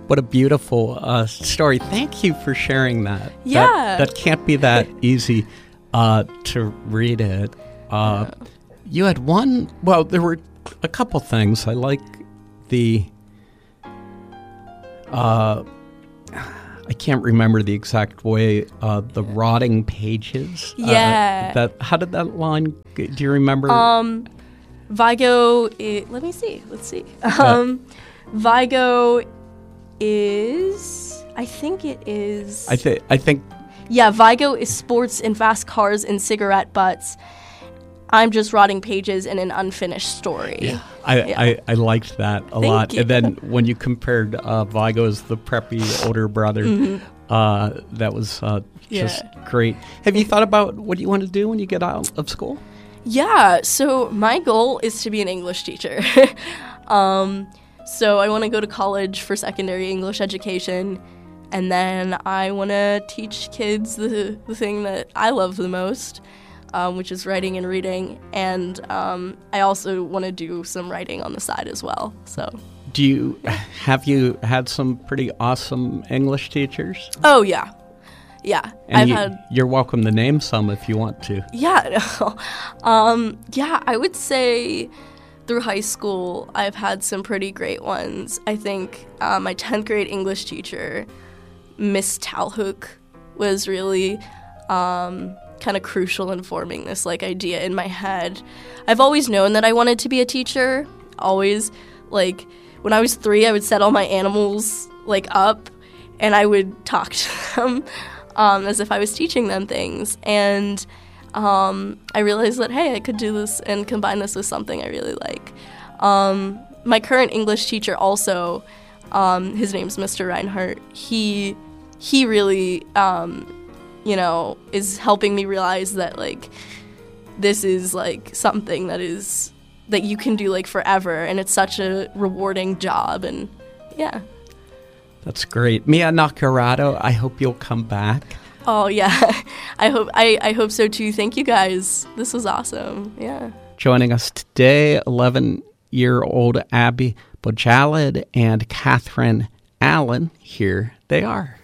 What a beautiful story. Thank you for sharing that. Yeah. That can't be that easy to read it. You had one, well, there were a couple things. I like the, I can't remember the exact way, the rotting pages. Yeah. How did that line, do you remember? Vigo, let's see. Vigo is, I think it is. I think. Yeah, Vigo is sports and fast cars and cigarette butts. I'm just rotting pages in an unfinished story. Yeah, I liked that a lot. You. And then when you compared Vigo as the preppy older brother, that was just great. Have you thought about what you want to do when you get out of school? Yeah, so my goal is to be an English teacher. So I want to go to college for secondary English education, and then I want to teach kids the thing that I love the most, which is writing and reading, and I also want to do some writing on the side as well. So, have you had some pretty awesome English teachers? Oh yeah. And you're welcome to name some if you want to. Yeah, I would say through high school I've had some pretty great ones. I think my 10th grade English teacher, Miss Talhook, was really kind of crucial in forming this idea in my head. I've always known that I wanted to be a teacher. Always, when I was 3, I would set all my animals up, and I would talk to them as if I was teaching them things. And I realized that, hey, I could do this and combine this with something I really like. My current English teacher also, his name's Mr. Reinhardt. He really, is helping me realize that this is something that you can do forever, and it's such a rewarding job, and yeah. That's great. Mia Nakarado, I hope you'll come back. Oh yeah, I hope so too. Thank you guys. This was awesome. Yeah. Joining us today, 11-year-old Abby Bojalad and Catherine Allen. Here they are.